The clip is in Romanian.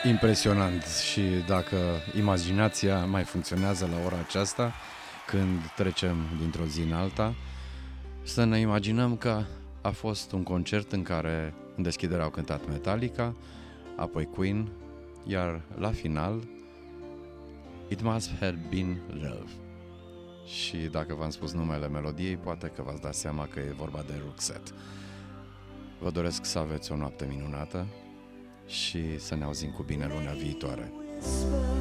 Impresionant. Și dacă imaginația mai funcționează la ora aceasta, când trecem dintr-o zi în alta, să ne imaginăm că a fost un concert în care în deschidere au cântat Metallica, apoi Queen, iar la final It Must Have Been Love. Și dacă v-am spus numele melodiei, poate că v-ați dat seama că e vorba de Roxette. Vă doresc să aveți o noapte minunată și să ne auzim cu bine luna viitoare.